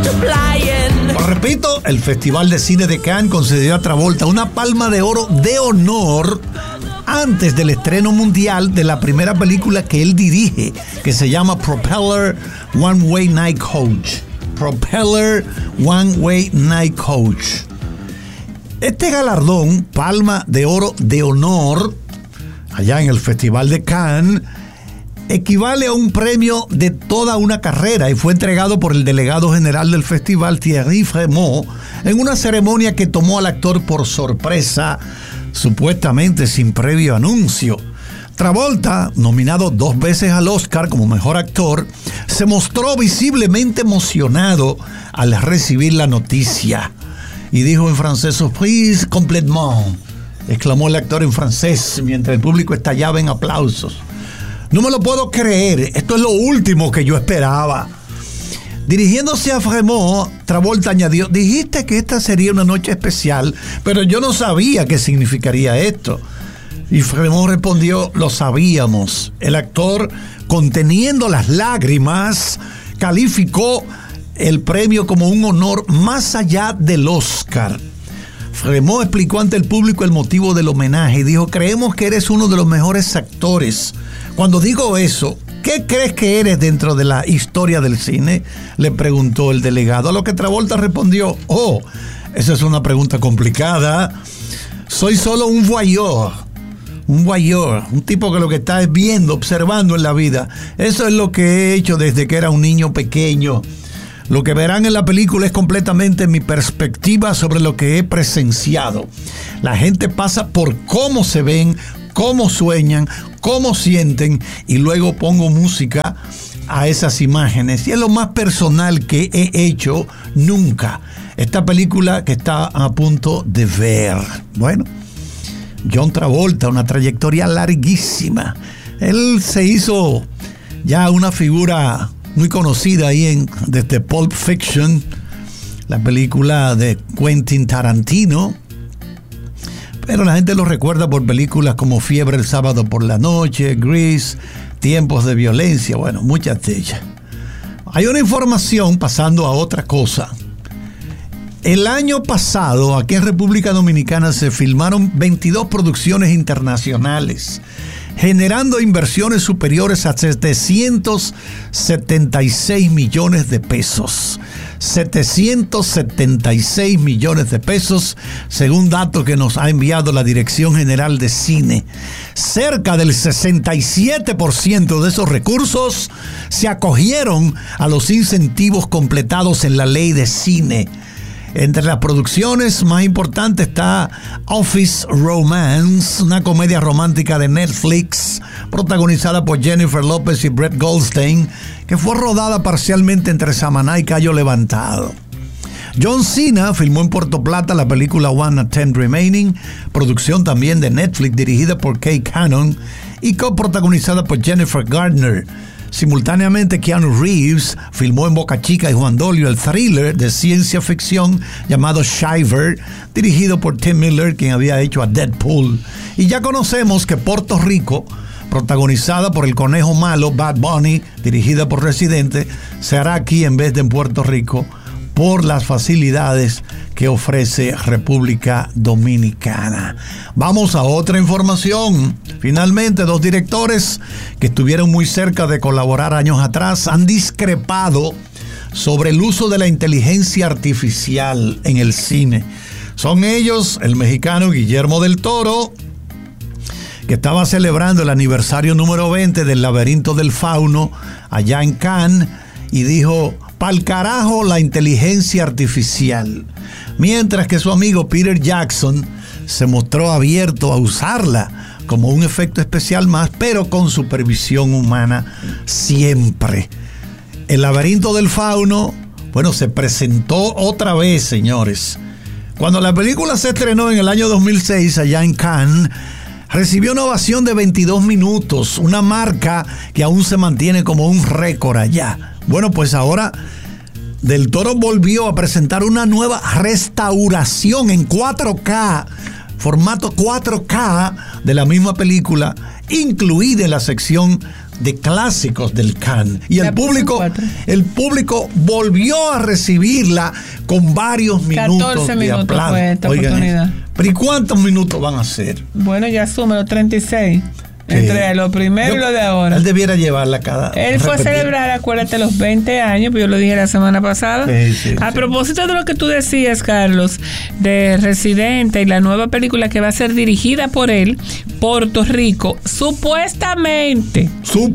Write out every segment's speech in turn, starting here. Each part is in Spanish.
Repito, el Festival de Cine de Cannes concedió a Travolta una Palma de Oro de honor antes del estreno mundial de la primera película que él dirige, que se llama Propeller One Way Night Coach. Propeller One Way Night Coach. Este galardón, Palma de Oro de honor, allá en el Festival de Cannes, equivale a un premio de toda una carrera y fue entregado por el delegado general del festival, Thierry Frémaux, en una ceremonia que tomó al actor por sorpresa, supuestamente sin previo anuncio. Travolta, nominado 2 veces al Oscar como mejor actor, se mostró visiblemente emocionado al recibir la noticia y dijo en francés: "Surprise complètement", exclamó el actor en francés mientras el público estallaba en aplausos. "No me lo puedo creer, esto es lo último que yo esperaba". Dirigiéndose a Frémaux, Travolta añadió: "Dijiste que esta sería una noche especial, pero yo no sabía qué significaría esto". Y Frémaux respondió: "Lo sabíamos". El actor, conteniendo las lágrimas, calificó el premio como un honor más allá del Oscar. Frémaux explicó ante el público el motivo del homenaje y dijo: "Creemos que eres uno de los mejores actores. Cuando digo eso, ¿qué crees que eres dentro de la historia del cine?", le preguntó el delegado, a lo que Travolta respondió: "Oh, esa es una pregunta complicada. Soy solo un voyeur, un tipo que lo que está es viendo, observando en la vida. Eso es lo que he hecho desde que era un niño pequeño. Lo que verán en la película es completamente mi perspectiva sobre lo que he presenciado. La gente pasa por cómo se ven, cómo sueñan, cómo sienten, y luego pongo música a esas imágenes. Y es lo más personal que he hecho nunca. Esta película que está a punto de ver". Bueno, John Travolta, una trayectoria larguísima. Él se hizo ya una figura muy conocida ahí desde Pulp Fiction, la película de Quentin Tarantino. Pero la gente lo recuerda por películas como Fiebre el sábado por la noche, Grease, Tiempos de violencia, bueno, muchas de ellas. Hay una información, pasando a otra cosa. El año pasado, aquí en República Dominicana, se filmaron 22 producciones internacionales, generando inversiones superiores a 776 millones de pesos. 776 millones de pesos, según datos que nos ha enviado la Dirección General de Cine. Cerca del 67% de esos recursos se acogieron a los incentivos completados en la ley de cine. Entre las producciones más importantes está Office Romance, una comedia romántica de Netflix, protagonizada por Jennifer López y Brett Goldstein, que fue rodada parcialmente entre Samaná y Cayo Levantado. John Cena filmó en Puerto Plata la película One at 10 Remaining, producción también de Netflix, dirigida por Kay Cannon y coprotagonizada por Jennifer Gardner. Simultáneamente, Keanu Reeves filmó en Boca Chica y Juan Dolio el thriller de ciencia ficción llamado Shiver, dirigido por Tim Miller, quien había hecho a Deadpool. Y ya conocemos que Puerto Rico, protagonizada por el conejo malo Bad Bunny, dirigida por Residente, se hará aquí en vez de en Puerto Rico, por las facilidades que ofrece República Dominicana. Vamos a otra información. Finalmente, 2 directores que estuvieron muy cerca de colaborar años atrás han discrepado sobre el uso de la inteligencia artificial en el cine. Son ellos el mexicano Guillermo del Toro, que estaba celebrando el aniversario número 20 del Laberinto del Fauno allá en Cannes, y dijo: "Pa'l carajo la inteligencia artificial". Mientras que su amigo Peter Jackson se mostró abierto a usarla como un efecto especial más, pero con supervisión humana siempre. El Laberinto del Fauno, bueno, se presentó otra vez, señores. Cuando la película se estrenó en el año 2006 allá en Cannes, recibió una ovación de 22 minutos, una marca que aún se mantiene como un récord allá. Bueno, pues ahora Del Toro volvió a presentar una nueva restauración en 4K, formato 4K de la misma película, incluida en la sección de clásicos del Cannes. Y el público volvió a recibirla con varios minutos 14 de minutos aplauso. fue esta oportunidad. Pero ¿y cuántos minutos van a ser? Bueno, ya súmelo, 36. Entre lo primero y lo de ahora. Él debiera llevarla cada... Él fue a celebrar, acuérdate, los 20 años, pues yo lo dije la semana pasada. A propósito de lo que tú decías, Carlos, de Residente y la nueva película que va a ser dirigida por él, Puerto Rico, supuestamente.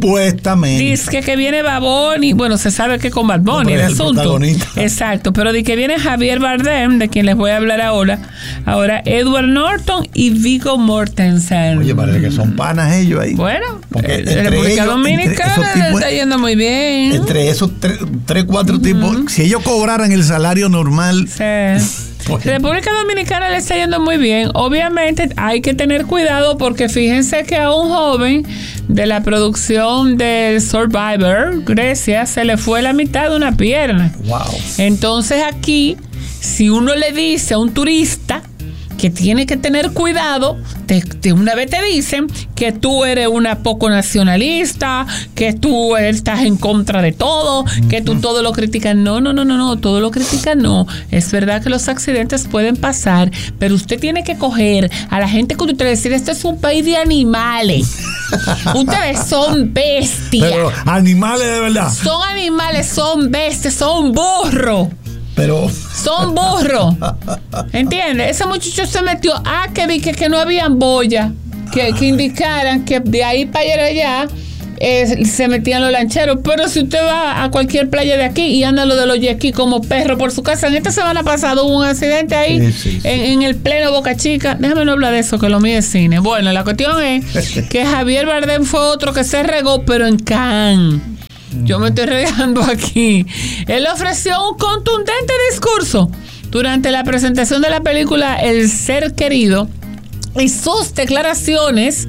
Dice que viene Bad Bunny, bueno, se sabe que con Bad Bunny el asunto. Exacto, pero de que viene Javier Bardem, de quien les voy a hablar ahora, Edward Norton y Viggo Mortensen. Oye, parece que son panas ellos ahí. Bueno, República Dominicana está yendo muy bien. Entre esos 3-4 tipos, si ellos cobraran el salario normal. Sí. República Dominicana le está yendo muy bien. Obviamente hay que tener cuidado porque fíjense que a un joven de la producción del Survivor, Grecia, se le fue la mitad de una pierna. Wow. Entonces aquí, si uno le dice a un turista que tiene que tener cuidado, una vez te dicen que tú eres una poco nacionalista, que tú estás en contra de todo, que tú todo lo criticas. No, todo lo criticas no. Es verdad que los accidentes pueden pasar, pero usted tiene que coger a la gente con usted y decir, este es un país de animales. Ustedes son bestias. Pero animales de verdad. Son animales, son bestias, son burros. Pero son burros. ¿Entiendes? Ese muchacho se metió que vi que no habían boya que indicaran que de ahí para allá se metían los lancheros. Pero si usted va a cualquier playa de aquí y anda lo de los jet como perro por su casa, en esta semana pasada hubo un accidente ahí en el pleno Boca Chica. Déjame no hablar de eso, que lo mío es cine. Bueno, la cuestión es que Javier Bardem fue otro que se regó, pero en Cannes. Yo me estoy regando aquí. Él ofreció un contundente discurso durante la presentación de la película El Ser Querido, y sus declaraciones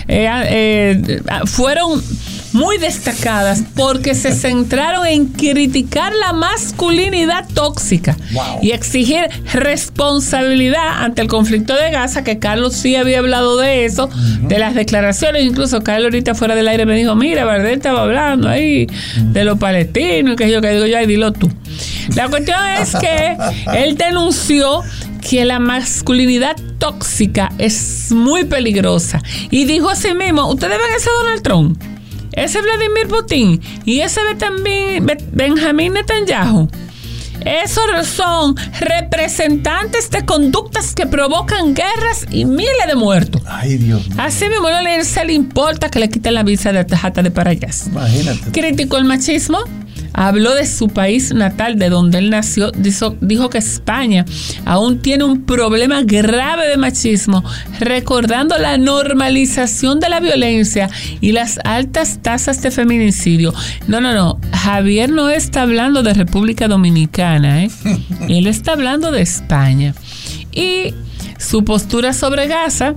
fueron muy destacadas porque se centraron en criticar la masculinidad tóxica y exigir responsabilidad ante el conflicto de Gaza, que Carlos sí había hablado de eso, de las declaraciones. Incluso Carlos ahorita fuera del aire me dijo, mira, Bardem estaba hablando ahí de los palestinos, que yo digo, ya, dilo tú. La cuestión es que él denunció que la masculinidad tóxica es muy peligrosa y dijo así mismo, ustedes ven ese Donald Trump, ese Vladimir Putin y ese también Benjamín Netanyahu, esos son representantes de conductas que provocan guerras y miles de muertos. Ay, Dios mío. Así mismo no le importa que le quiten la visa de Tajata de para allá. Imagínate. Criticó el machismo. Habló de su país natal, de donde él nació. Dijo que España aún tiene un problema grave de machismo, recordando la normalización de la violencia y las altas tasas de feminicidio. No. Javier no está hablando de República Dominicana, Él está hablando de España. Y su postura sobre Gaza,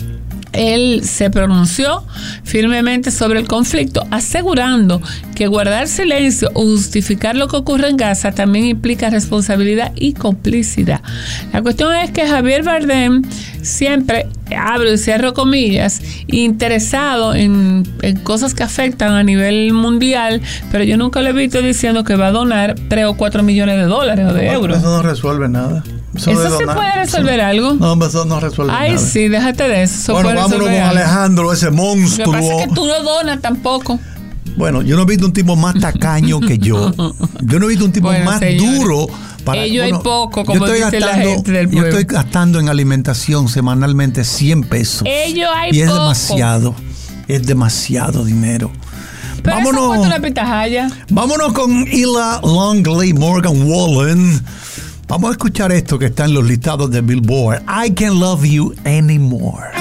él se pronunció firmemente sobre el conflicto, asegurando que guardar silencio o justificar lo que ocurre en Gaza también implica responsabilidad y complicidad. La cuestión es que Javier Bardem siempre, abro y cierro comillas, interesado en cosas que afectan a nivel mundial, pero yo nunca lo he visto diciendo que va a donar 3 o 4 millones de dólares o de euros. Eso no resuelve nada. ¿Eso sí puede resolver algo? No, eso no resuelve nada. Ay, sí, déjate de eso. Bueno, vámonos con Alejandro, ese monstruo. Lo que pasa es que tú no donas tampoco. Bueno, yo no he visto un tipo más tacaño que yo. Yo no he visto un tipo más duro. Ellos hay poco, como dice la gente del pueblo. Yo estoy gastando en alimentación semanalmente 100 pesos. Ellos hay y es poco. Es demasiado dinero. Pero vámonos, eso cuesta una pitahaya. Vámonos con Ella Longley, Morgan Wallen. Vamos a escuchar esto que está en los listados de Billboard. I Can't Love You Anymore.